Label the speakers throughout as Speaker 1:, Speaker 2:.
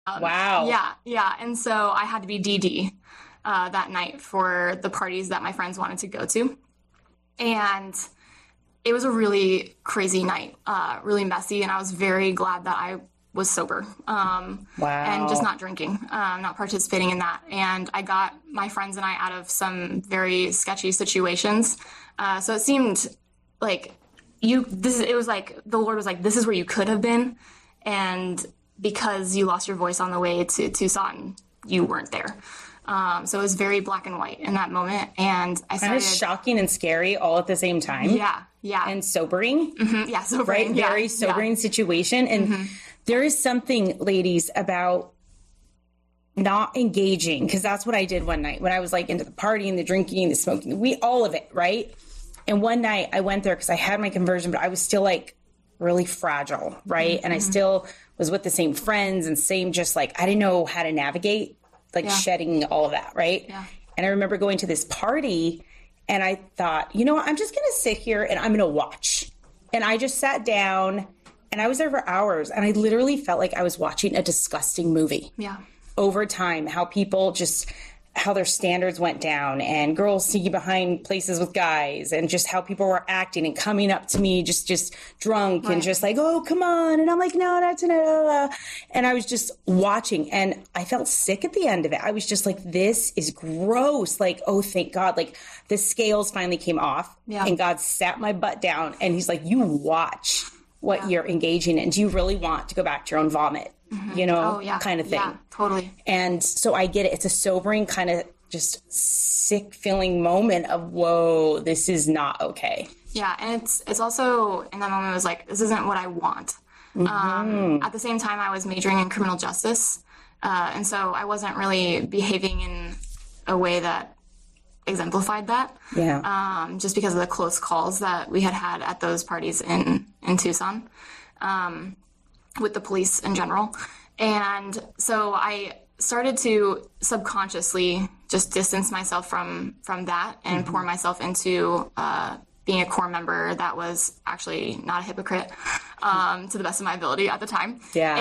Speaker 1: Wow.
Speaker 2: Yeah. And so I had to be DD that night for the parties that my friends wanted to go to. And it was a really crazy night, really messy. And I was very glad that I was sober and just
Speaker 1: Wow.
Speaker 2: not drinking, not participating in that. And I got my friends and I out of some very sketchy situations. So it seemed like it was like the Lord was like, this is where you could have been. And because you lost your voice on the way to Tucson, you weren't there. So it was very black and white in that moment. And I
Speaker 1: Kind of
Speaker 2: started,
Speaker 1: shocking and scary all at the same time.
Speaker 2: yeah.
Speaker 1: And sobering,
Speaker 2: Yeah, so
Speaker 1: right?
Speaker 2: yeah,
Speaker 1: Very sobering situation. And there is something, ladies, about not engaging, because that's what I did one night when I was like into the partying, the drinking, the smoking, all of it, right? And one night I went there because I had my conversion, but I was still like really fragile, right? And I still was with the same friends and same, just like, I didn't know how to navigate, like shedding all of that, right?
Speaker 2: Yeah.
Speaker 1: And I remember going to this party and I thought, you know what, I'm just going to sit here and I'm going to watch. And I just sat down and I was there for hours and I literally felt like I was watching a disgusting movie.
Speaker 2: Yeah.
Speaker 1: Over time, how people just, how their standards went down and girls sneaking behind places with guys and just how people were acting and coming up to me just drunk and just like, oh, come on. And I'm like, no, not tonight. And I was just watching and I felt sick at the end of it. I was just like, this is gross. Like, oh, thank God. Like the scales finally came off and God sat my butt down and he's like, you watch what you're engaging in. Do you really want to go back to your own vomit? You know, kind of thing.
Speaker 2: Yeah, totally.
Speaker 1: And so I get it. It's a sobering kind of just sick feeling moment of, whoa, this is not okay.
Speaker 2: Yeah, and it's also in that moment it was like, this isn't what I want. At the same time, I was majoring in criminal justice, and so I wasn't really behaving in a way that exemplified that.
Speaker 1: Yeah.
Speaker 2: Just because of the close calls that we had at those parties in Tucson. With the police in general. And so I started to subconsciously just distance myself from that and pour myself into being a core member that was actually not a hypocrite to the best of my ability at the time.
Speaker 1: Yeah.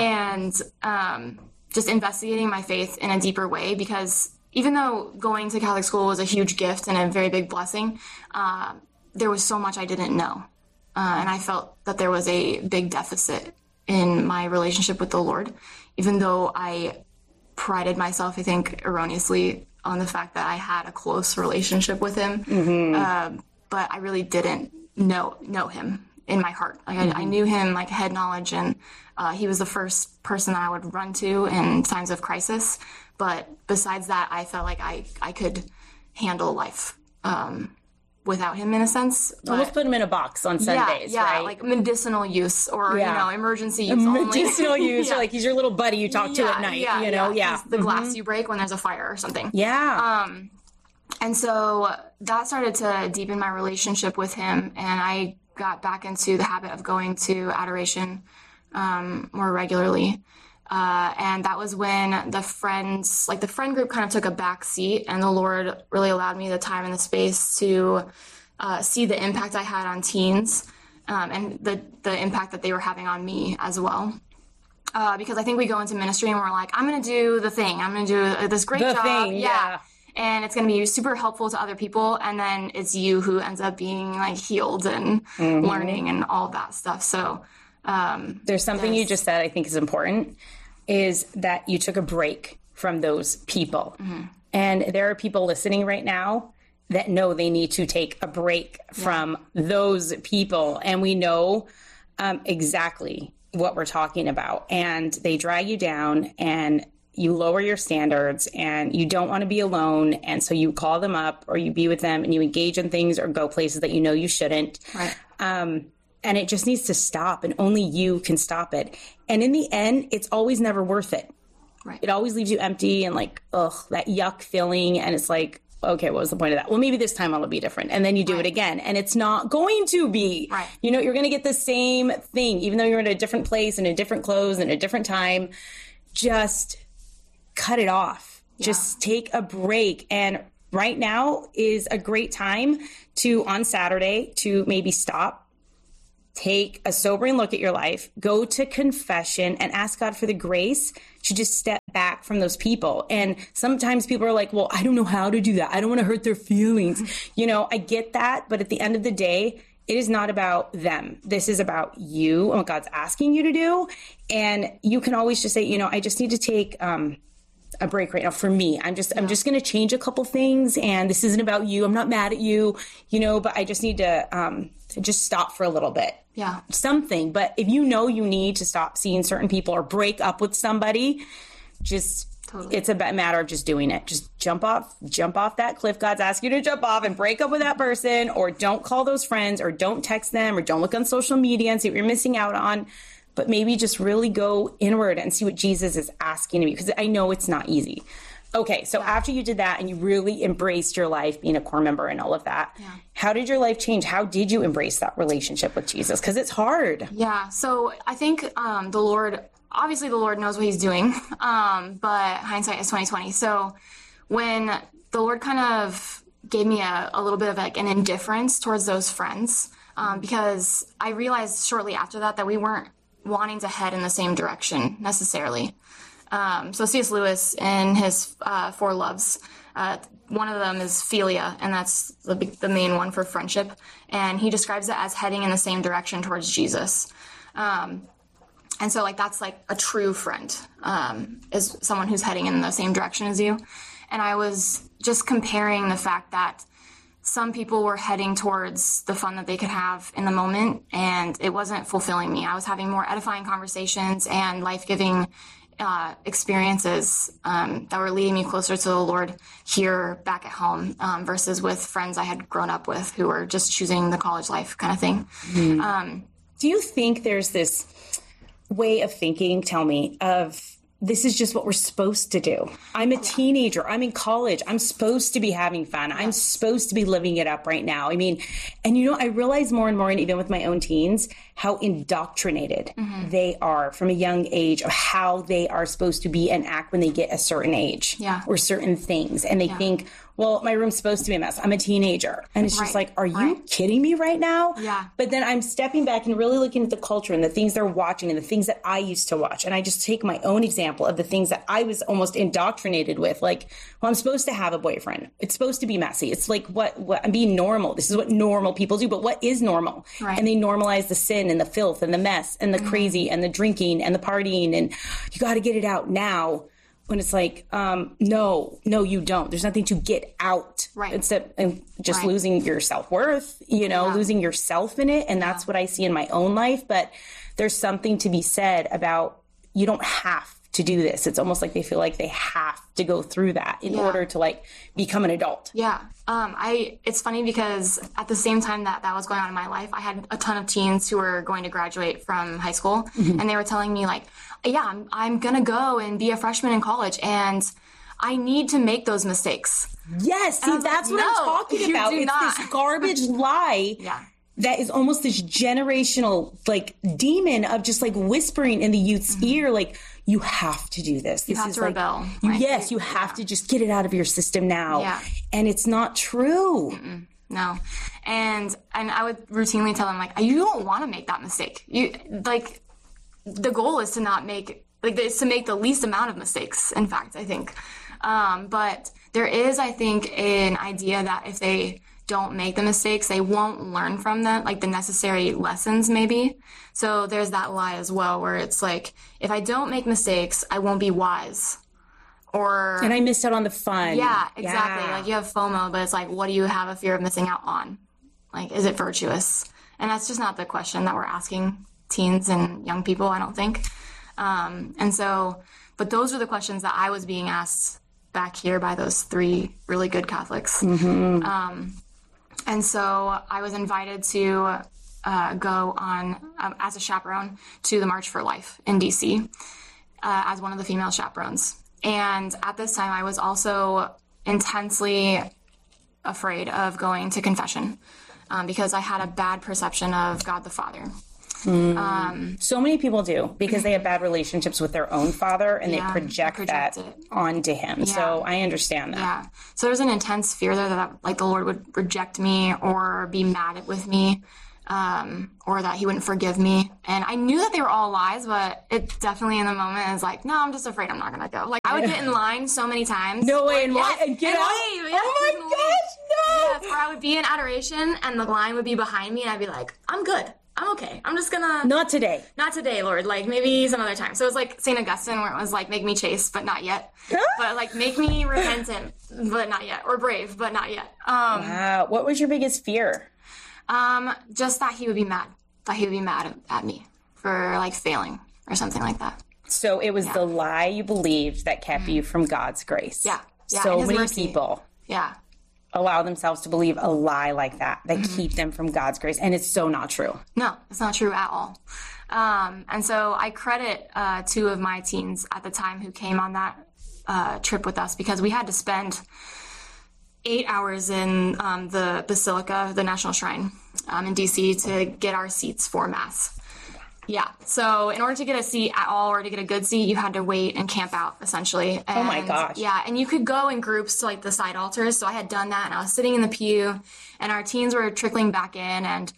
Speaker 2: And just investigating my faith in a deeper way, because even though going to Catholic school was a huge gift and a very big blessing, there was so much I didn't know. And I felt that there was a big deficit in my relationship with the Lord, even though I prided myself, I think, erroneously on the fact that I had a close relationship with him. But I really didn't know him in my heart. Like I knew him like head knowledge, and he was the first person that I would run to in times of crisis. But besides that, I felt like I could handle life without him in a sense.
Speaker 1: Almost put him in a box on Sundays,
Speaker 2: yeah,
Speaker 1: right?
Speaker 2: like medicinal use or, emergency use only.
Speaker 1: Medicinal use, or like he's your little buddy you talk to at night, you know? Yeah.
Speaker 2: The glass you break when there's a fire or something.
Speaker 1: Yeah.
Speaker 2: And so that started to deepen my relationship with him, and I got back into the habit of going to adoration more regularly. And that was when the friend group kind of took a back seat, and the Lord really allowed me the time and the space to see the impact I had on teens and the impact that they were having on me as well. Because I think we go into ministry and we're like, I'm going to do the thing. I'm going to do this great job.
Speaker 1: Yeah.
Speaker 2: And it's going to be super helpful to other people. And then it's you who ends up being like healed and learning and all of that stuff. So
Speaker 1: there's something you just said I think is important, is that you took a break from those people. And there are people listening right now that know they need to take a break from those people. And we know exactly what we're talking about. And they drag you down and you lower your standards and you don't want to be alone. And so you call them up or you be with them and you engage in things or go places that you know you shouldn't.
Speaker 2: Right.
Speaker 1: And it just needs to stop, and only you can stop it. And in the end, it's always never worth it.
Speaker 2: Right.
Speaker 1: It always leaves you empty and like, ugh, that yuck feeling. And it's like, okay, what was the point of that? Well, maybe this time it'll be different. And then you do it again, and it's not going to be.
Speaker 2: Right.
Speaker 1: You know, you're going to get the same thing, even though you're in a different place and in different clothes and a different time. Just cut it off. Yeah. Just take a break. And right now is a great time to, on Saturday, to maybe stop, take a sobering look at your life, go to confession, and ask God for the grace to just step back from those people. And sometimes people are like, well, I don't know how to do that. I don't want to hurt their feelings. I get that. But at the end of the day, it is not about them. This is about you and what God's asking you to do. And you can always just say, I just need to take a break right now. For me, I'm just going to change a couple things, and this isn't about you. I'm not mad at you, but I just need to just stop for a little bit.
Speaker 2: Yeah.
Speaker 1: Something. But if you need to stop seeing certain people or break up with somebody, it's a matter of just doing it. Just jump off that cliff God's asking you to jump off and break up with that person, or don't call those friends, or don't text them, or don't look on social media and see what you're missing out on. But maybe just really go inward and see what Jesus is asking of you, because I know it's not easy. Okay, so after you did that and you really embraced your life being a core member and all of that, how did your life change? How did you embrace that relationship with Jesus? Because it's hard.
Speaker 2: Yeah, so I think the Lord knows what he's doing, but hindsight is 20/20. So when the Lord kind of gave me a little bit of like an indifference towards those friends, because I realized shortly after that we weren't wanting to head in the same direction necessarily. So C.S. Lewis in his Four Loves, one of them is philia, and that's the main one for friendship. And he describes it as heading in the same direction towards Jesus. And so that's like a true friend, is someone who's heading in the same direction as you. And I was just comparing the fact that some people were heading towards the fun that they could have in the moment, and it wasn't fulfilling me. I was having more edifying conversations and life-giving experiences that were leading me closer to the Lord here back at home, versus with friends I had grown up with who were just choosing the college life kind of thing.
Speaker 1: Do you think there's this way of thinking, tell me, of this is just what we're supposed to do? I'm a teenager. I'm in college. I'm supposed to be having fun. I'm supposed to be living it up right now. I mean, and I realize more and more, and even with my own teens, how indoctrinated they are from a young age of how they are supposed to be and act when they get a certain age or certain things. And they think, well, my room's supposed to be a mess. I'm a teenager. And it's just like, are you kidding me right now?
Speaker 2: Yeah.
Speaker 1: But then I'm stepping back and really looking at the culture and the things they're watching and the things that I used to watch. And I just take my own example of the things that I was almost indoctrinated with. Like, well, I'm supposed to have a boyfriend. It's supposed to be messy. It's like what I'm being normal. This is what normal people do. But what is normal? Right. And they normalize the sin and the filth and the mess and the crazy and the drinking and the partying. And you got to get it out now. When it's like, no, you don't. There's nothing to get out.
Speaker 2: Right.
Speaker 1: Except just losing your self-worth, losing yourself in it. And that's what I see in my own life. But there's something to be said about, you don't have to do this. It's almost like they feel like they have to go through that in order to become an adult.
Speaker 2: Yeah. It's funny because at the same time that was going on in my life, I had a ton of teens who were going to graduate from high school, and they were telling me I'm going to go and be a freshman in college, and I need to make those mistakes.
Speaker 1: Yes. See, that's what I'm talking about. It's this garbage lie.
Speaker 2: Yeah.
Speaker 1: That is almost this generational demon of just whispering in the youth's ear, you have to do this.
Speaker 2: You have to rebel.
Speaker 1: Yes, you have to just get it out of your system now.
Speaker 2: Yeah.
Speaker 1: And it's not true.
Speaker 2: No. And I would routinely tell them, you don't want to make that mistake. You the goal is to not make, is to make the least amount of mistakes, in fact, I think. But there is, I think, an idea that if they don't make the mistakes, they won't learn from them, the necessary lessons maybe. So there's that lie as well, where it's if I don't make mistakes, I won't be wise. And
Speaker 1: I missed out on the fun.
Speaker 2: Yeah, exactly. Yeah. You have FOMO, but it's what do you have a fear of missing out on? Is it virtuous? And that's just not the question that we're asking teens and young people, I don't think. But those are the questions that I was being asked back here by those three really good Catholics. And so I was invited to go on as a chaperone to the March for Life in DC as one of the female chaperones. And at this time, I was also intensely afraid of going to confession because I had a bad perception of God the Father.
Speaker 1: So many people do, because they have bad relationships with their own father, and they project that onto him. Yeah. So I understand that.
Speaker 2: Yeah. So there's an intense fear there that the Lord would reject me or be mad with me or that he wouldn't forgive me. And I knew that they were all lies, but it definitely in the moment is like, no, I'm just afraid I'm not going to go. Like, I would get in line so many times.
Speaker 1: No way, and
Speaker 2: yes,
Speaker 1: and get
Speaker 2: and
Speaker 1: out?
Speaker 2: leave. Yes,
Speaker 1: Oh my gosh, no!
Speaker 2: Yes, or I would be in adoration, and the line would be behind me, and I'd be like, I'm good. I'm okay. I'm just gonna...
Speaker 1: Not today.
Speaker 2: Not today, Lord. Like, maybe some other time. So it was like St. Augustine, where it was like, make me chaste, but not yet. But like, make me repentant, but not yet. Or brave, but not yet.
Speaker 1: Wow. What was your biggest fear?
Speaker 2: Just that he would be mad. That he would be mad at me for like failing or something like that.
Speaker 1: So it was the lie you believed that kept you from God's grace.
Speaker 2: Yeah.
Speaker 1: So
Speaker 2: His
Speaker 1: many
Speaker 2: mercy.
Speaker 1: people
Speaker 2: Yeah.
Speaker 1: allow themselves to believe a lie like that keep them from God's grace. And it's so not true.
Speaker 2: No, it's not true at all. And so I credit two of my teens at the time who came on that trip with us, because we had to spend 8 hours in the Basilica, the National Shrine in DC, to get our seats for Mass. Yeah. So in order to get a seat at all, or to get a good seat, you had to wait and camp out, essentially. And,
Speaker 1: Oh my gosh.
Speaker 2: Yeah. And you could go in groups to like the side altars. So I had done that, and I was sitting in the pew, and our teens were trickling back in, and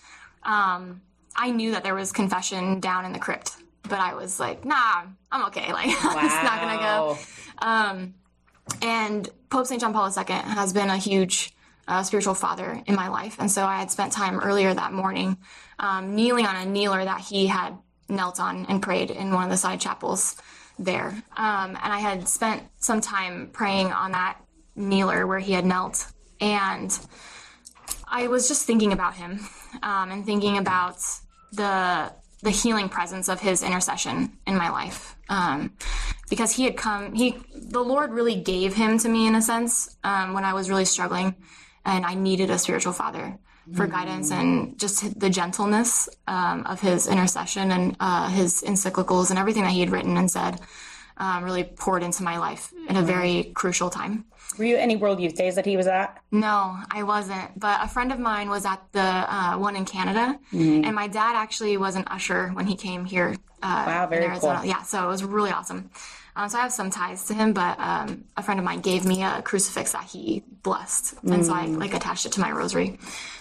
Speaker 2: I knew that there was confession down in the crypt, but I was like, nah, I'm okay. Like, I'm just not going to go. And Pope St. John Paul II has been a huge spiritual father in my life. And so I had spent time earlier that morning kneeling on a kneeler that he had knelt on and prayed in one of the side chapels there. And I had spent some time praying on that kneeler where he had knelt. And I was just thinking about him and thinking about the healing presence of his intercession in my life. Because he had come, the Lord really gave him to me in a sense when I was really struggling, and I needed a spiritual father for guidance, and just the gentleness of his intercession and his encyclicals and everything that he had written and said really poured into my life at a very crucial time.
Speaker 1: Were you at any World Youth Days that he was at?
Speaker 2: No, I wasn't. But a friend of mine was at the one in Canada, and my dad actually was an usher when he came here
Speaker 1: Wow, very
Speaker 2: in Arizona.
Speaker 1: cool.
Speaker 2: Yeah, so it was really awesome. So I have some ties to him, but a friend of mine gave me a crucifix that he blessed, and so I like attached it to my rosary.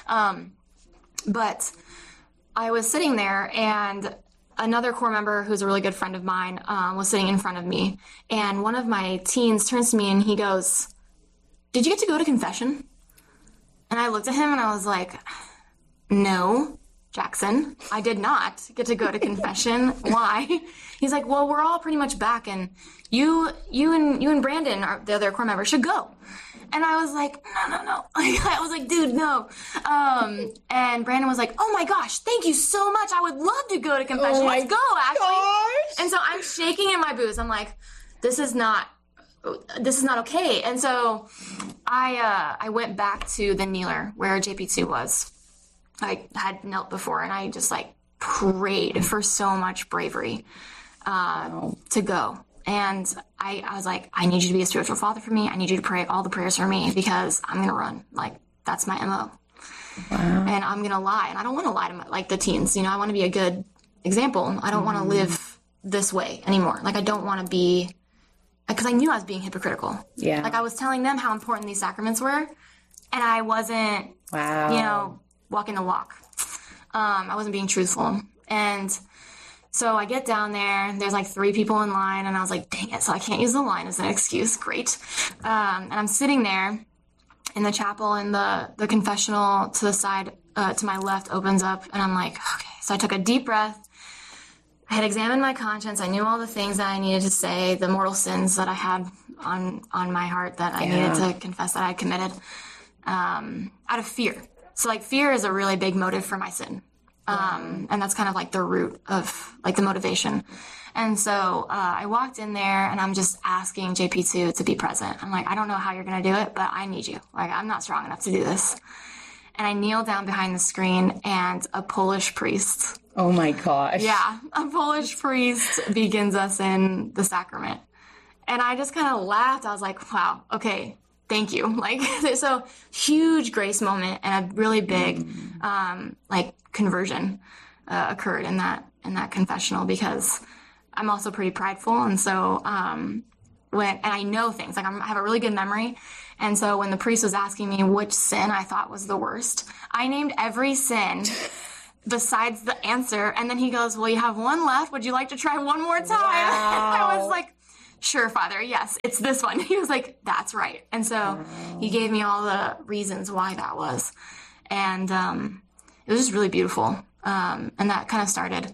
Speaker 2: But I was sitting there, and another core member who's a really good friend of mine was sitting in front of me, and one of my teens turns to me and he goes, "Did you get to go to confession?" And I looked at him and I was like, "No, Jackson, I did not get to go to confession." Why? He's like, "Well, we're all pretty much back, and you and Brandon, the other core member, should go." And I was like, no. I was like, dude, no. And Brandon was like, "Oh my gosh, thank you so much. I would love to go to confession.
Speaker 1: Oh my
Speaker 2: Let's go, actually."
Speaker 1: gosh.
Speaker 2: And so I'm shaking in my boots. I'm like, this is not okay. And so I went back to the kneeler where JP2 was. I had knelt before, and I just like prayed for so much bravery to go. And I was like, I need you to be a spiritual father for me. I need you to pray all the prayers for me, because I'm going to run. Like, that's my MO. Wow. And I'm going to lie. And I don't want to lie to the teens. You know, I want to be a good example. I don't want to live this way anymore. Like, I don't want to be, because I knew I was being hypocritical.
Speaker 1: Yeah.
Speaker 2: Like, I was telling them how important these sacraments were, and I wasn't, walking the walk. I wasn't being truthful. And so I get down there, there's like 3 people in line, and I was like, dang it, so I can't use the line as an excuse. Great. And I'm sitting there in the chapel, and the confessional to the side, to my left, opens up, and I'm like, okay. So I took a deep breath. I had examined my conscience. I knew all the things that I needed to say, the mortal sins that I had on my heart that I needed to confess that I had committed out of fear. So like, fear is a really big motive for my sin. And that's kind of like the root of like the motivation. And so I walked in there, and I'm just asking JP2 to be present. I'm like, I don't know how you're going to do it, but I need you. Like, I'm not strong enough to do this. And I kneel down behind the screen, and a Polish priest.
Speaker 1: Oh my gosh.
Speaker 2: Yeah. A Polish priest begins us in the sacrament. And I just kind of laughed. I was like, wow, okay, thank you. Like, so huge grace moment, and a really big, conversion occurred in that confessional, because I'm also pretty prideful. And so, and I know things, like I have a really good memory. And so when the priest was asking me which sin I thought was the worst, I named every sin besides the answer. And then he goes, well, you have one left. Would you like to try one more time?
Speaker 1: Wow.
Speaker 2: I was like, sure, Father. Yes, it's this one. He was like, that's right. And so he gave me all the reasons why that was. And it was just really beautiful. And that kind of started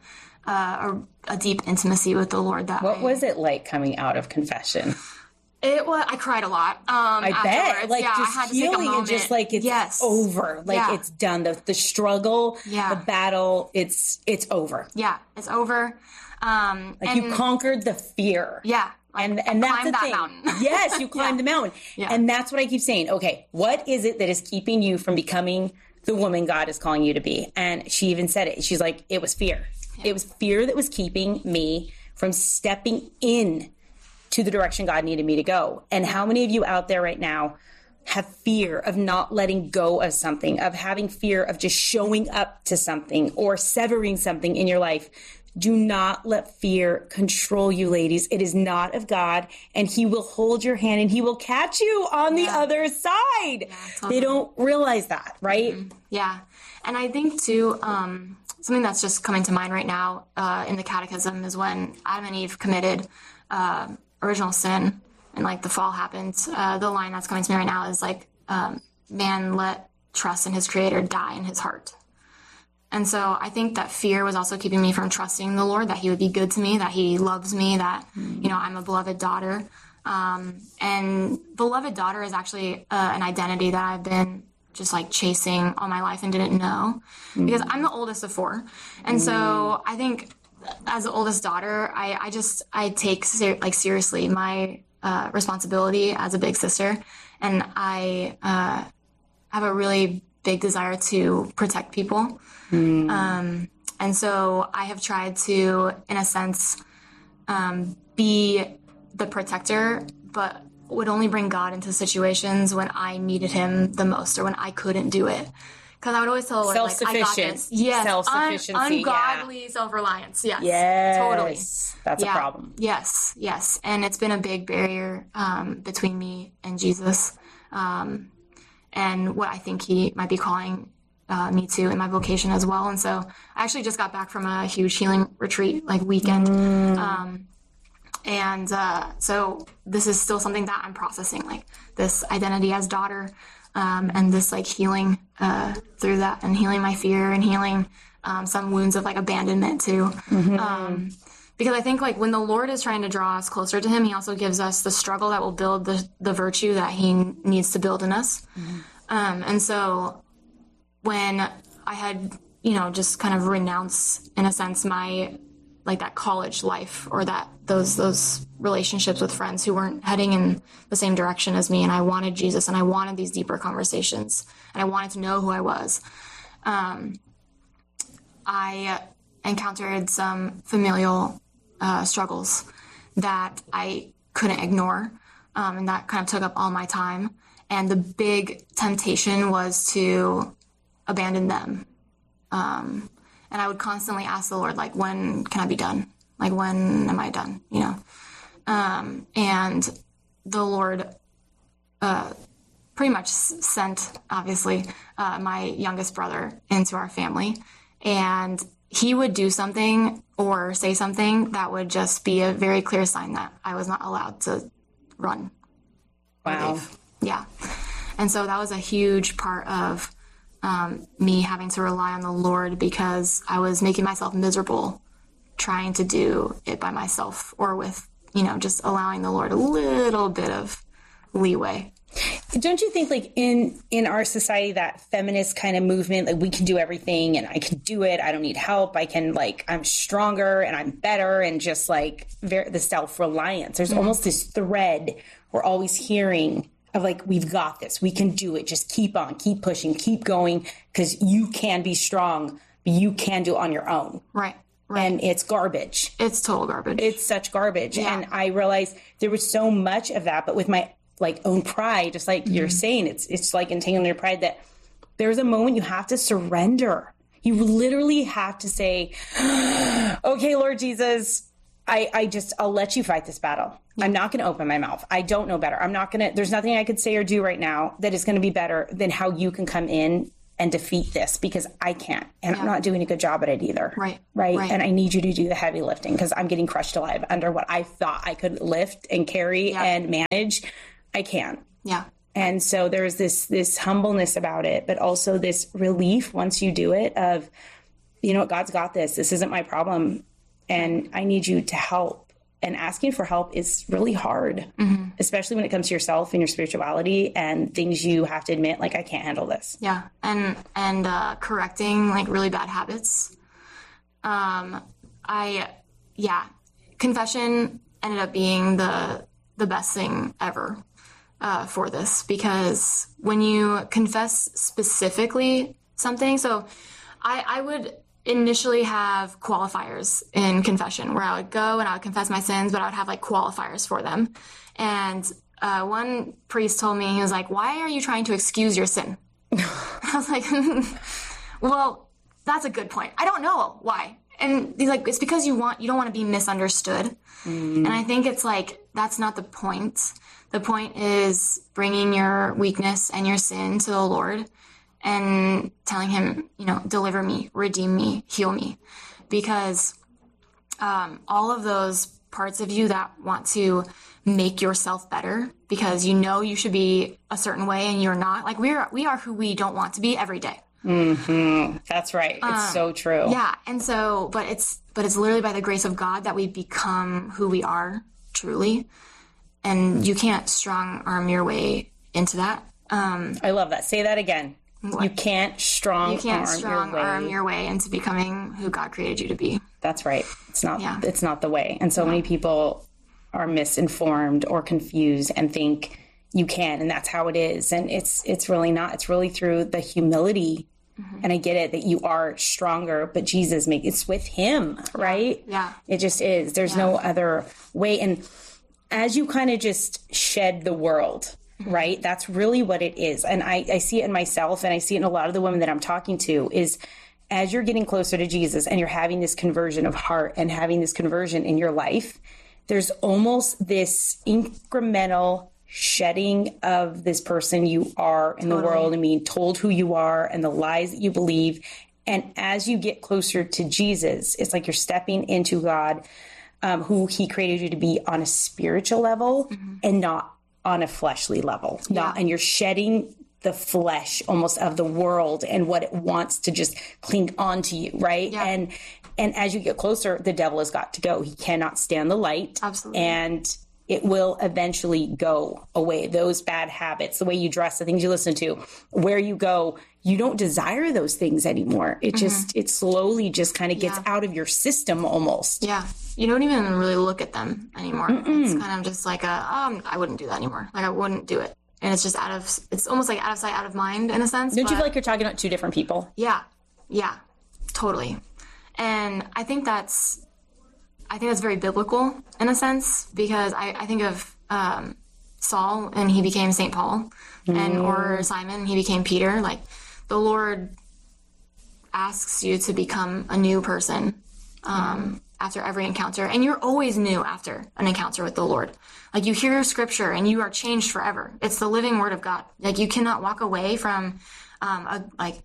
Speaker 2: a deep intimacy with the Lord.
Speaker 1: What was it like coming out of confession?
Speaker 2: I cried a lot.
Speaker 1: I bet, like,
Speaker 2: yeah,
Speaker 1: just healing and just like it's over, like it's done. The struggle, the battle, it's over.
Speaker 2: Yeah, it's over.
Speaker 1: Like you conquered the fear.
Speaker 2: Yeah.
Speaker 1: Like, and that's the thing.
Speaker 2: Mountain.
Speaker 1: Yes, you climbed the mountain. Yeah. And that's what I keep saying. Okay, what is it that is keeping you from becoming the woman God is calling you to be? And she even said it. She's like, it was fear. Yeah. It was fear that was keeping me from stepping in to the direction God needed me to go. And how many of you out there right now have fear of not letting go of something, of having fear of just showing up to something or severing something in your life? Do not let fear control you, ladies. It is not of God, and he will hold your hand and he will catch you on the other side. Yeah, totally. They don't realize that, right? Mm-hmm.
Speaker 2: Yeah. And I think too, something that's just coming to mind right now in the catechism is when Adam and Eve committed original sin and like the fall happened. The line that's coming to me right now is like, man let trust in his creator die in his heart. And so I think that fear was also keeping me from trusting the Lord, that he would be good to me, that he loves me, that, you know, I'm a beloved daughter. And beloved daughter is actually an identity that I've been just like chasing all my life and didn't know, because I'm the oldest of four. And so I think as the oldest daughter, I take seriously my responsibility as a big sister. And I have a really big desire to protect people. And so I have tried to, in a sense, be the protector, but would only bring God into situations when I needed him the most or when I couldn't do it. Because I would always tell the Lord, like, I got this. Yes,
Speaker 1: self-sufficiency,
Speaker 2: ungodly self-reliance. Yes, totally.
Speaker 1: That's a problem.
Speaker 2: Yes. And it's been a big barrier between me and Jesus, and what I think he might be calling me to in my vocation as well. And so I actually just got back from a huge healing retreat, like weekend. So this is still something that I'm processing, like this identity as daughter, and this like healing through that, and healing my fear and healing some wounds of like abandonment too. Because I think like when the Lord is trying to draw us closer to him, he also gives us the struggle that will build the virtue that he needs to build in us. And so when I had, you know, just kind of renounced, in a sense, my, like that college life or that those relationships with friends who weren't heading in the same direction as me, and I wanted Jesus and I wanted these deeper conversations and I wanted to know who I was, I encountered some familial struggles that I couldn't ignore, and that kind of took up all my time. And the big temptation was to abandon them. And I would constantly ask the Lord, like, when can I be done? Like, when am I done? You know? And the Lord pretty much sent, obviously, my youngest brother into our family. And he would do something or say something that would just be a very clear sign that I was not allowed to run.
Speaker 1: Wow.
Speaker 2: Yeah. And so that was a huge part of me having to rely on the Lord, because I was making myself miserable trying to do it by myself, or with, you know, just allowing the Lord a little bit of leeway.
Speaker 1: Don't you think, like, in our society, that feminist kind of movement, like, we can do everything and I can do it, I don't need help, I can, like, I'm stronger and I'm better, and just like the self-reliance, there's almost this thread we're always hearing of, like, we've got this, we can do it, just keep on, keep pushing, keep going, because you can be strong, but you can do it on your own.
Speaker 2: Right.
Speaker 1: And it's garbage.
Speaker 2: It's total garbage.
Speaker 1: It's such garbage. Yeah. And I realized there was so much of that, but with my like own pride, just like you're saying, it's like entangling your pride, that there's a moment you have to surrender. You literally have to say, okay, Lord Jesus, I'll let you fight this battle. I'm not going to open my mouth. I don't know better. There's nothing I could say or do right now that is going to be better than how you can come in and defeat this because I can't. And I'm not doing a good job at it either.
Speaker 2: Right.
Speaker 1: And I need you to do the heavy lifting because I'm getting crushed alive under what I thought I could lift and carry and manage. I can't.
Speaker 2: Yeah.
Speaker 1: And so there's this humbleness about it, but also this relief once you do it of, you know what, God's got this. This isn't my problem. And I need you to help. And asking for help is really hard, especially when it comes to yourself and your spirituality and things you have to admit, like, I can't handle this.
Speaker 2: Yeah. And correcting like really bad habits. Confession ended up being the best thing ever for this, because when you confess specifically something, so I would initially have qualifiers in confession where I would go and I would confess my sins, but I would have like qualifiers for them. And one priest told me, he was like, "Why are you trying to excuse your sin?" I was like, well, that's a good point. I don't know why. And he's like, it's because you don't want to be misunderstood. And I think it's like, that's not the point. The point is bringing your weakness and your sin to the Lord and telling him, you know, deliver me, redeem me, heal me. Because all of those parts of you that want to make yourself better because you know you should be a certain way and you're not, like we are who we don't want to be every day.
Speaker 1: That's right. It's so true.
Speaker 2: Yeah. And so, but it's literally by the grace of God that we become who we are truly. And you can't strong arm your way into that.
Speaker 1: I love that. Say that again. What? You can't strong
Speaker 2: arm your way into becoming who God created you to be.
Speaker 1: That's right. It's not the way. And so many people are misinformed or confused and think you can, and that's how it is. And it's really not. It's really through the humility. And I get it that you are stronger, but Jesus it's with him, right?
Speaker 2: Yeah.
Speaker 1: It just is. There's no other way. And as you kind of just shed the world, right? That's really what it is. And I see it in myself, and I see it in a lot of the women that I'm talking to, is as you're getting closer to Jesus and you're having this conversion of heart and having this conversion in your life, there's almost this incremental shedding of this person you are in the world and being told who you are and the lies that you believe. And as you get closer to Jesus, it's like you're stepping into God, who he created you to be on a spiritual level and not on a fleshly level. And you're shedding the flesh almost of the world and what it wants to just cling on to you, right?
Speaker 2: Yeah.
Speaker 1: And as you get closer, the devil has got to go. He cannot stand the light.
Speaker 2: Absolutely.
Speaker 1: And it will eventually go away. Those bad habits, the way you dress, the things you listen to, where you go, you don't desire those things anymore. It it slowly just kind of gets out of your system almost.
Speaker 2: Yeah. You don't even really look at them anymore. It's kind of just like I wouldn't do that anymore. Like I wouldn't do it. And it's just it's almost like out of sight, out of mind in a sense.
Speaker 1: Don't you feel like you're talking about two different people?
Speaker 2: Yeah. Yeah, totally. And I think that's very biblical in a sense, because I think of Saul and he became St. Paul, or Simon, he became Peter. Like the Lord asks you to become a new person after every encounter. And you're always new after an encounter with the Lord. Like you hear scripture and you are changed forever. It's the living word of God. Like you cannot walk away from a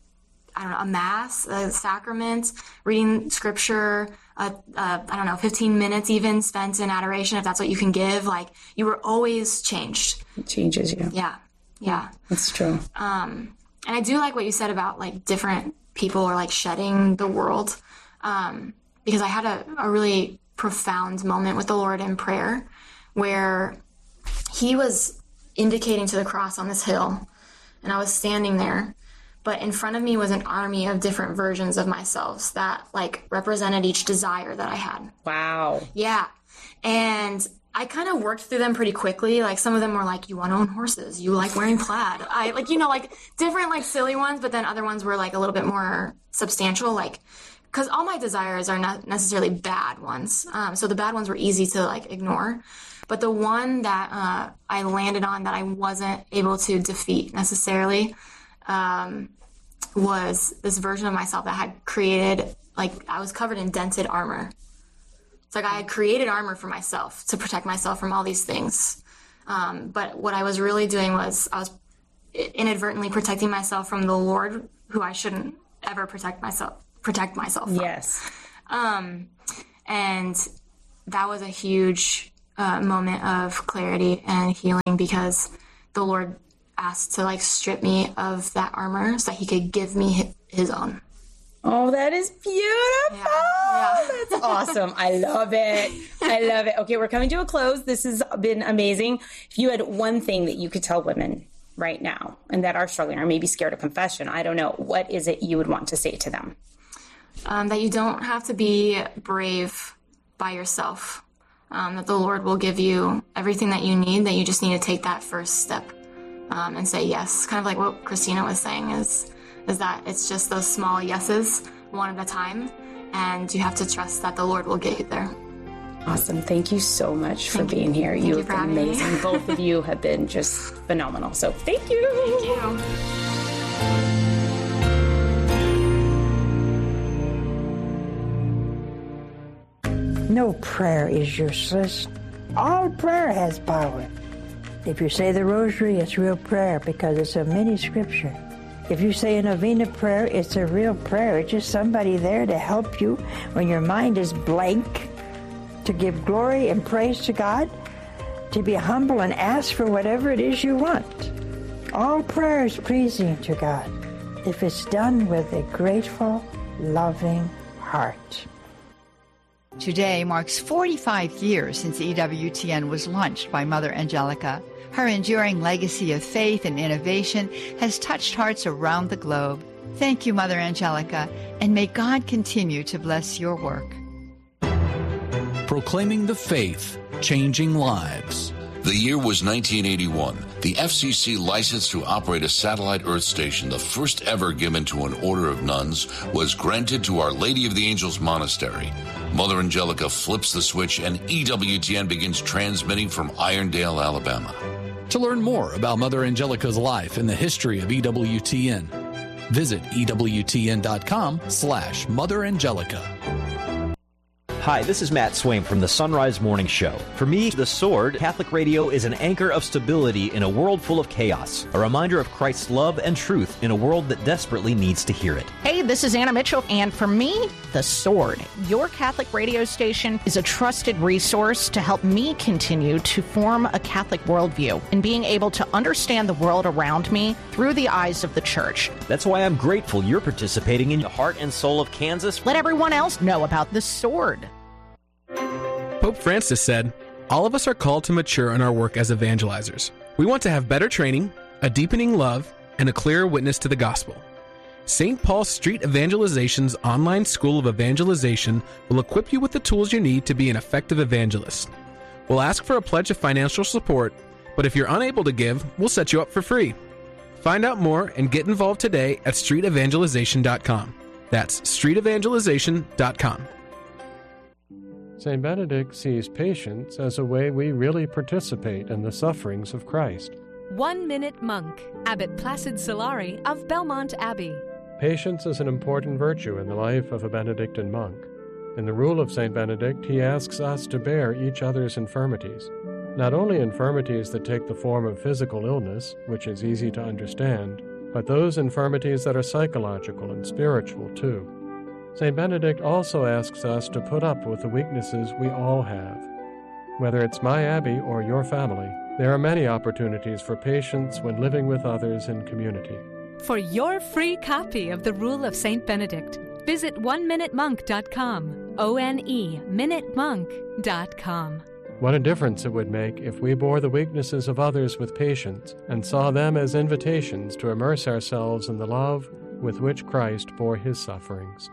Speaker 2: mass, a sacrament, reading scripture, 15 minutes even spent in adoration, if that's what you can give. Like you were always changed.
Speaker 1: It changes you.
Speaker 2: Yeah. Yeah.
Speaker 1: That's true.
Speaker 2: And I do like what you said about like different people are like shedding the world. Because I had a really profound moment with the Lord in prayer where he was indicating to the cross on this hill and I was standing there. But in front of me was an army of different versions of myself that like represented each desire that I had.
Speaker 1: Wow.
Speaker 2: Yeah. And I kind of worked through them pretty quickly. Like some of them were like, you want to own horses. You like wearing plaid. I like, like different like silly ones, but then other ones were like a little bit more substantial. Like, cause all my desires are not necessarily bad ones. So the bad ones were easy to like ignore. But the one that I landed on that I wasn't able to defeat necessarily was this version of myself that had created, like I was covered in dented armor. It's like I had created armor for myself to protect myself from all these things. But what I was really doing was I was inadvertently protecting myself from the Lord, who I shouldn't ever protect myself from.
Speaker 1: Yes.
Speaker 2: And that was a huge moment of clarity and healing, because the Lord asked to strip me of that armor so that he could give me his own.
Speaker 1: Oh, that is beautiful.
Speaker 2: Yeah.
Speaker 1: That's awesome. I love it. Okay, we're coming to a close. This has been amazing. If you had one thing that you could tell women right now and that are struggling or maybe scared of confession, I don't know, what is it you would want to say to them?
Speaker 2: That you don't have to be brave by yourself. That the Lord will give you everything that you need, that you just need to take that first step and say yes. Kind of like what Christina was saying is that it's just those small yeses, one at a time, and you have to trust that the Lord will get you there.
Speaker 1: Awesome. Thank you so much for being here. You have been amazing. Both of you have been just phenomenal. So thank you.
Speaker 2: Thank
Speaker 3: you. No prayer is useless. All prayer has power. If you say the rosary, it's real prayer because it's a mini scripture. If you say a novena prayer, it's a real prayer. It's just somebody there to help you when your mind is blank, to give glory and praise to God, to be humble and ask for whatever it is you want. All prayer is pleasing to God if it's done with a grateful, loving heart.
Speaker 4: Today marks 45 years since EWTN was launched by Mother Angelica. Her enduring legacy of faith and innovation has touched hearts around the globe. Thank you, Mother Angelica, and may God continue to bless your work.
Speaker 5: Proclaiming the faith, changing lives.
Speaker 6: The year was 1981. The FCC license to operate a satellite Earth station, the first ever given to an order of nuns, was granted to Our Lady of the Angels Monastery. Mother Angelica flips the switch and EWTN begins transmitting from Irondale, Alabama.
Speaker 5: To learn more about Mother Angelica's life and the history of EWTN, visit EWTN.com/Mother Angelica.
Speaker 7: Hi, this is Matt Swaim from the Sunrise Morning Show. For me, The Sword, Catholic radio is an anchor of stability in a world full of chaos, a reminder of Christ's love and truth in a world that desperately needs to hear it.
Speaker 8: Hey, this is Anna Mitchell, and for me, The Sword, your Catholic radio station, is a trusted resource to help me continue to form a Catholic worldview and being able to understand the world around me through the eyes of the Church.
Speaker 7: That's why I'm grateful you're participating in the heart and soul of Kansas.
Speaker 8: Let everyone else know about The Sword.
Speaker 9: Pope Francis said, "All of us are called to mature in our work as evangelizers. We want to have better training, a deepening love, and a clearer witness to the gospel. St. Paul Street Evangelization's online school of evangelization will equip you with the tools you need to be an effective evangelist. We'll ask for a pledge of financial support, but if you're unable to give, we'll set you up for free. Find out more and get involved today at streetevangelization.com. That's streetevangelization.com.
Speaker 10: St. Benedict sees patience as a way we really participate in the sufferings of Christ.
Speaker 11: 1 Minute Monk, Abbot Placid Solari of Belmont Abbey.
Speaker 10: Patience is an important virtue in the life of a Benedictine monk. In the Rule of St. Benedict, he asks us to bear each other's infirmities. Not only infirmities that take the form of physical illness, which is easy to understand, but those infirmities that are psychological and spiritual too. St. Benedict also asks us to put up with the weaknesses we all have. Whether it's my abbey or your family, there are many opportunities for patience when living with others in community.
Speaker 11: For your free copy of the Rule of St. Benedict, visit oneminutemonk.com, oneminutemonk.com.
Speaker 10: What a difference it would make if we bore the weaknesses of others with patience and saw them as invitations to immerse ourselves in the love with which Christ bore his sufferings.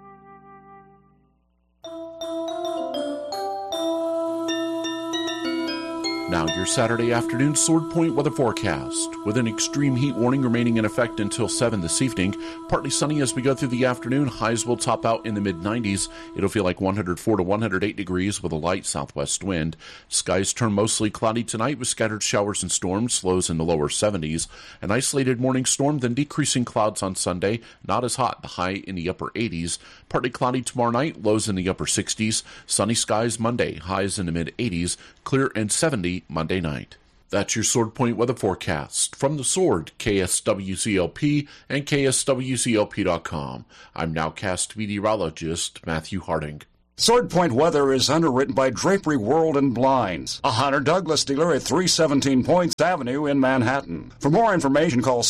Speaker 12: Now your Saturday afternoon Sword Point weather forecast. With an extreme heat warning remaining in effect until 7 this evening. Partly sunny as we go through the afternoon. Highs will top out in the mid-90s. It'll feel like 104 to 108 degrees with a light southwest wind. Skies turn mostly cloudy tonight with scattered showers and storms. Lows in the lower 70s. An isolated morning storm, then decreasing clouds on Sunday. Not as hot. The high in the upper 80s. Partly cloudy tomorrow night. Lows in the upper 60s. Sunny skies Monday. Highs in the mid-80s. Clear and 70 Monday night. That's your Sword Point weather forecast. From the Sword, KSWCLP and KSWCLP.com. I'm nowcast meteorologist Matthew Harding.
Speaker 13: Sword Point weather is underwritten by Drapery World and Blinds, a Hunter Douglas dealer at 317 Points Avenue in Manhattan. For more information, call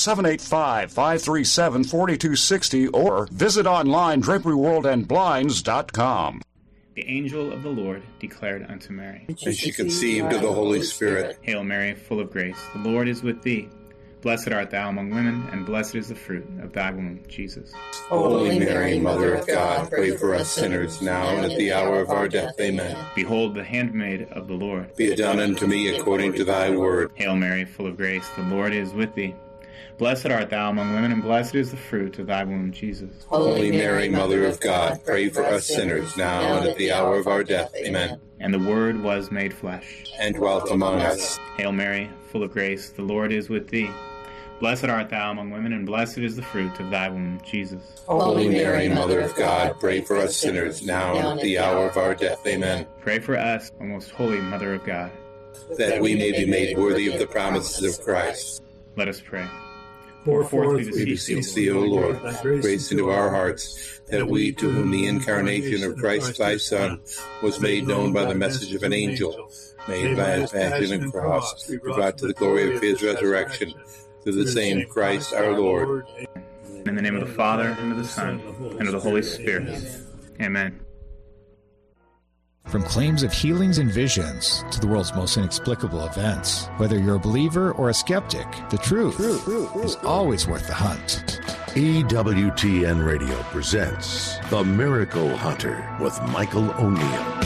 Speaker 13: 785-537-4260 or visit online draperyworldandblinds.com.
Speaker 14: The angel of the Lord declared unto Mary,
Speaker 15: and she conceived of the Holy Spirit.
Speaker 14: Hail Mary, full of grace, the Lord is with thee. Blessed art thou among women, and blessed is the fruit of thy womb, Jesus.
Speaker 15: Holy Mary, Mother of God, pray for us sinners, now and at the hour of our death. Amen.
Speaker 14: Behold, the handmaid of the Lord.
Speaker 15: Be it done unto me according to thy word.
Speaker 14: Hail Mary, full of grace, the Lord is with thee. Blessed art thou among women, and blessed is the fruit of thy womb, Jesus.
Speaker 15: Holy Mary, Mother of God, pray for us sinners, now and at the hour of our death. Amen.
Speaker 14: And the Word was made flesh,
Speaker 15: and dwelt among us.
Speaker 14: Hail Mary, full of grace, the Lord is with thee. Blessed art thou among women, and blessed is the fruit of thy womb, Jesus.
Speaker 15: Holy Mary, Mother of God, pray for us sinners, now and at the hour of our death. Amen.
Speaker 14: Pray for us, O most holy Mother of God,
Speaker 15: that we may be made worthy of the promises of Christ.
Speaker 14: Let us pray. Pour forth, we
Speaker 15: beseech thee, O Lord, grace into our hearts, that we, to whom the incarnation of Christ thy Son was made known by the message of an angel, made by his passion and cross, be brought to the glory of his resurrection, through the same Christ our Lord.
Speaker 14: In the name of the Father, and of the Son, and of the Holy Spirit. Amen.
Speaker 16: From claims of healings and visions to the world's most inexplicable events, whether you're a believer or a skeptic, the truth is always worth the hunt.
Speaker 17: EWTN Radio presents The Miracle Hunter with Michael O'Neill.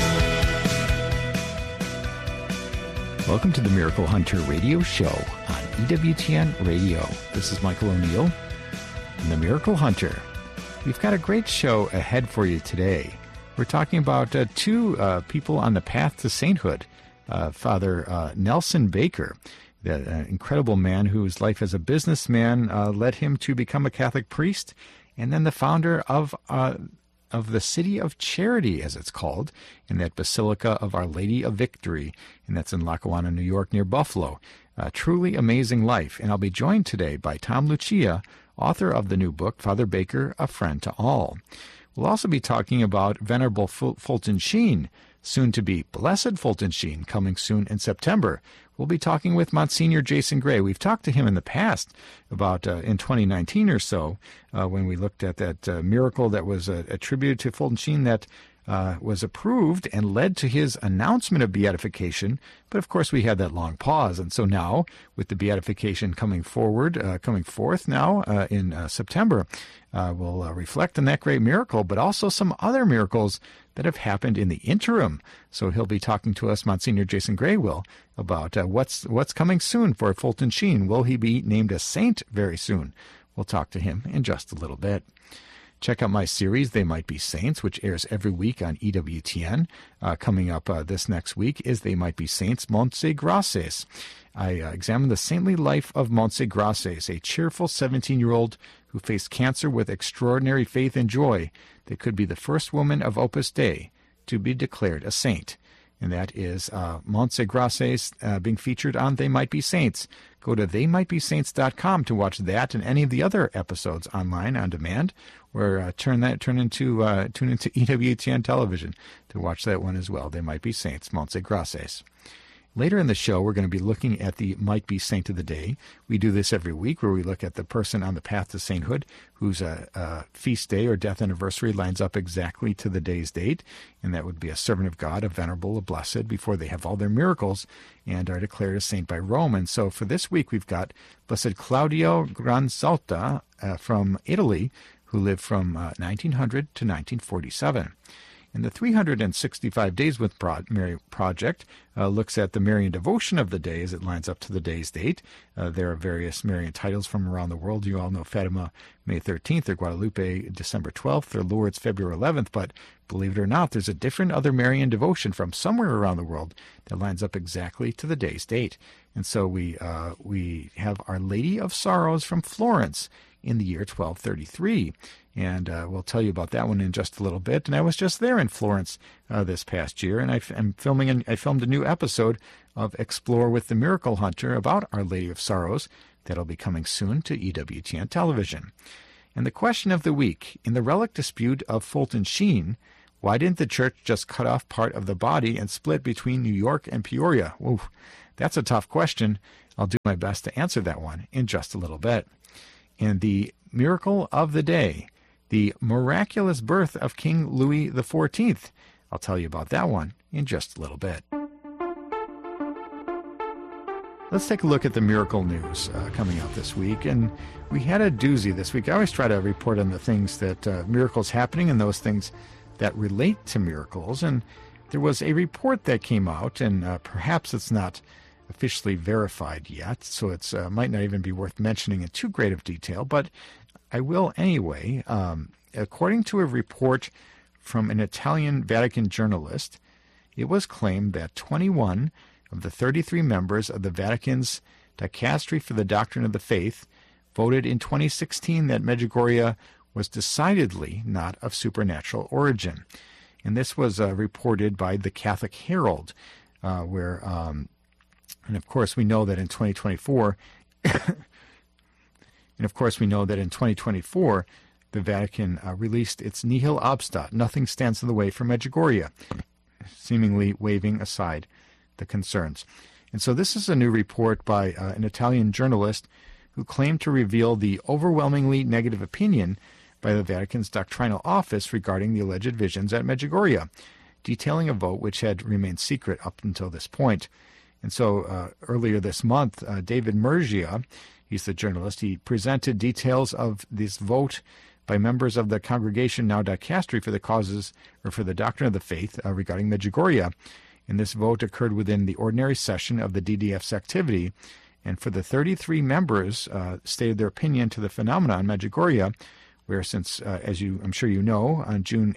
Speaker 16: Welcome to the Miracle Hunter radio show on EWTN Radio. This is Michael O'Neill and the Miracle Hunter. We've got a great show ahead for you today. We're talking about two people on the path to sainthood. Father Nelson Baker, the incredible man whose life as a businessman led him to become a Catholic priest, and then the founder of the City of Charity, as it's called, in that Basilica of Our Lady of Victory, and that's in Lackawanna, New York, near Buffalo. A truly amazing life. And I'll be joined today by Tom Lucia, author of the new book, Father Baker, A Friend to All. We'll also be talking about Venerable Fulton Sheen, soon to be Blessed Fulton Sheen, coming soon in September. We'll be talking with Monsignor Jason Gray. We've talked to him in the past about in 2019 or so, when we looked at that miracle that was attributed to Fulton Sheen that was approved and led to his announcement of beatification. But of course, we had that long pause, and so now, with the beatification coming forth now in September, we'll reflect on that great miracle, but also some other miracles that have happened in the interim. So he'll be talking to us, Monsignor Jason Gray will, about what's coming soon for Fulton Sheen. Will he be named a saint very soon? We'll talk to him in just a little bit. Check out my series, They Might Be Saints, which airs every week on EWTN. Coming up this next week is They Might Be Saints, Montse Graces. I examine the saintly life of Montse Graces, a cheerful 17-year-old who faced cancer with extraordinary faith and joy that could be the first woman of Opus Dei to be declared a saint. And that is Montse Graces being featured on They Might Be Saints. Go to theymightbesaints.com to watch that and any of the other episodes online on demand, or tune into EWTN television to watch that one as well. They Might Be Saints, Montse Graces. Later in the show, we're going to be looking at the Might Be Saint of the Day. We do this every week, where we look at the person on the path to sainthood whose feast day or death anniversary lines up exactly to the day's date, and that would be a servant of God, a venerable, a blessed, before they have all their miracles and are declared a saint by Rome. And so for this week, we've got Blessed Claudio Gransalta from Italy, who lived from 1900 to 1947. And the 365 Days with Mary project looks at the Marian devotion of the day as it lines up to the day's date. There are various Marian titles from around the world. You all know Fatima, May 13th, or Guadalupe, December 12th, or Lourdes, February 11th. But believe it or not, there's a different other Marian devotion from somewhere around the world that lines up exactly to the day's date. And so we have Our Lady of Sorrows from Florence, in the year 1233. And we'll tell you about that one in just a little bit. And I was just there in Florence this past year, and I filmed a new episode of Explore with the Miracle Hunter about Our Lady of Sorrows. That'll be coming soon to EWTN television. And the question of the week, in the relic dispute of Fulton Sheen, why didn't the church just cut off part of the body and split between New York and Peoria? Ooh, that's a tough question. I'll do my best to answer that one in just a little bit. And the miracle of the day, the miraculous birth of King Louis XIV. I'll tell you about that one in just a little bit. Let's take a look at the miracle news coming out this week. And we had a doozy this week. I always try to report on the things that miracles happening and those things that relate to miracles. And there was a report that came out, and perhaps it's not officially verified yet, so it might not even be worth mentioning in too great of detail, but I will anyway. According to a report from an Italian Vatican journalist, it was claimed that 21 of the 33 members of the Vatican's Dicastery for the Doctrine of the Faith voted in 2016 that Medjugorje was decidedly not of supernatural origin. And this was reported by the Catholic Herald, where, and of course we know that in 2024, the Vatican released its Nihil Obstat, nothing stands in the way for Medjugorje, seemingly waving aside the concerns. And so this is a new report by an Italian journalist who claimed to reveal the overwhelmingly negative opinion by the Vatican's doctrinal office regarding the alleged visions at Medjugorje, detailing a vote which had remained secret up until this point. And so earlier this month, David Murgia, he's the journalist, he presented details of this vote by members of the Congregation Now Dicastery for the Causes, or for the Doctrine of the Faith, regarding Medjugorje. And this vote occurred within the ordinary session of the DDF's activity. And for the 33 members stated their opinion to the phenomenon in Medjugorje, where since, I'm sure you know, on June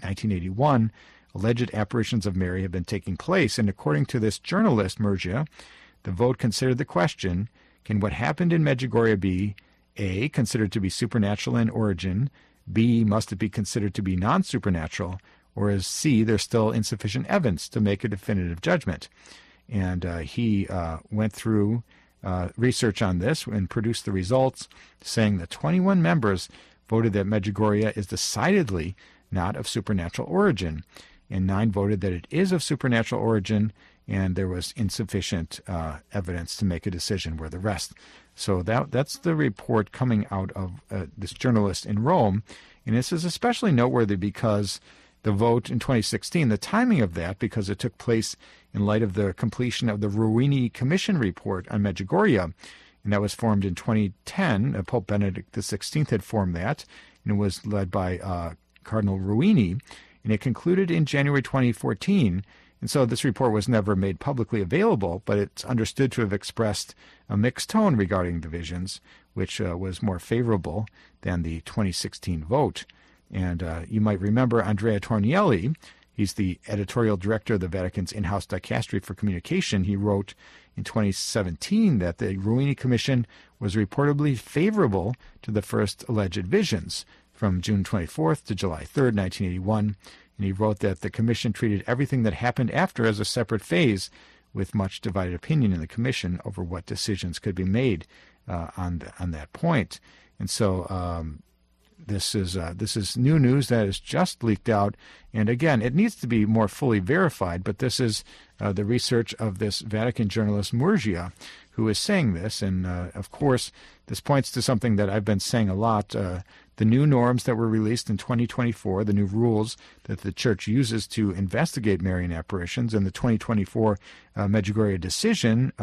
Speaker 16: 1981, alleged apparitions of Mary have been taking place. And according to this journalist, Murgia, the vote considered the question, can what happened in Medjugorje be, A, considered to be supernatural in origin, B, must it be considered to be non-supernatural, or is C, there's still insufficient evidence to make a definitive judgment? And he went through research on this and produced the results, saying that 21 members voted that Medjugorje is decidedly not of supernatural origin, and 9 voted that it is of supernatural origin, and there was insufficient evidence to make a decision, were the rest. So that's the report coming out of this journalist in Rome, and this is especially noteworthy because the vote in 2016, the timing of that, because it took place in light of the completion of the Ruini Commission report on Medjugorje, and that was formed in 2010. Pope Benedict XVI had formed that, and it was led by Cardinal Ruini, and it concluded in January 2014. And so this report was never made publicly available, but it's understood to have expressed a mixed tone regarding the visions, which was more favorable than the 2016 vote. And you might remember Andrea Tornielli. He's the editorial director of the Vatican's in-house dicastery for communication. He wrote in 2017 that the Ruini Commission was reportedly favorable to the first alleged visions from June 24th to July 3rd, 1981. And he wrote that the commission treated everything that happened after as a separate phase, with much divided opinion in the commission over what decisions could be made on that point. And so this is new news that is just leaked out, and again, it needs to be more fully verified, but this is the research of this Vatican journalist Murgia, who is saying this, and of course, this points to something that I've been saying a lot. The new norms that were released in 2024, the new rules that the Church uses to investigate Marian apparitions, and the 2024 Medjugorje decision,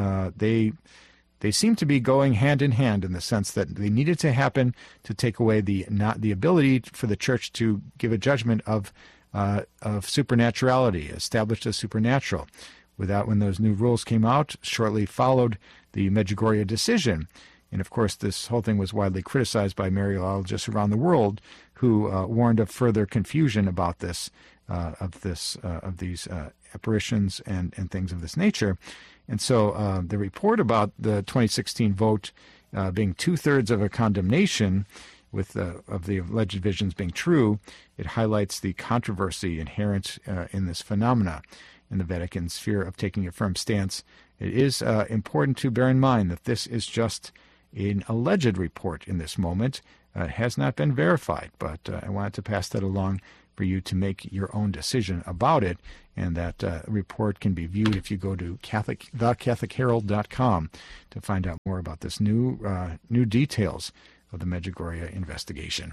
Speaker 16: they seem to be going hand in hand in the sense that they needed to happen to take away the ability for the Church to give a judgment of supernaturality, established as supernatural. When those new rules came out, shortly followed the Medjugorje decision. And of course, this whole thing was widely criticized by Mariologists around the world, who warned of further confusion about this, of these apparitions and things of this nature. And so the report about the 2016 vote being 2/3 of a condemnation of the alleged visions being true, it highlights the controversy inherent in this phenomena in the Vatican's fear of taking a firm stance. It is important to bear in mind that this is just an alleged report in this moment. It has not been verified, but I wanted to pass that along for you to make your own decision about it, and that report can be viewed if you go to thecatholicherald.com to find out more about this new details of the Medjugorje investigation.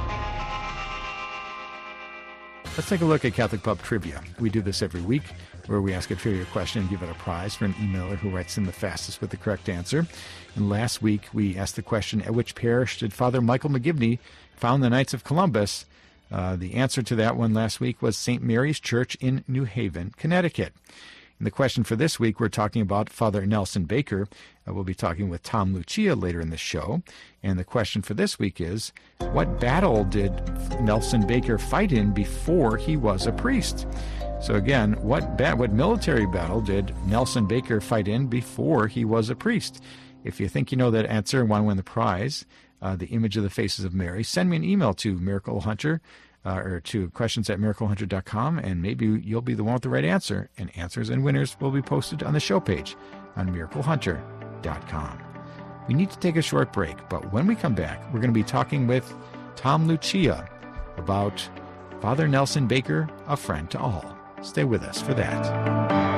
Speaker 16: Let's take a look at Catholic Pub Trivia. We do this every week, where we ask a trivia question and give it a prize for an emailer who writes in the fastest with the correct answer. And last week, we asked the question, at which parish did Father Michael McGivney found the Knights of Columbus? The answer to that one last week was St. Mary's Church in New Haven, Connecticut. And the question for this week, we're talking about Father Nelson Baker. We'll be talking with Tom Lucia later in the show. And the question for this week is, what battle did Nelson Baker fight in before he was a priest? So again, what military battle did Nelson Baker fight in before he was a priest? If you think you know that answer and want to win the prize, the image of the faces of Mary, send me an email to Miracle Hunter or to questions@miraclehunter.com, and maybe you'll be the one with the right answer, and answers and winners will be posted on the show page on miraclehunter.com. We need to take a short break, but when we come back, we're going to be talking with Tom Lucia about Father Nelson Baker, a friend to all. Stay with us for that.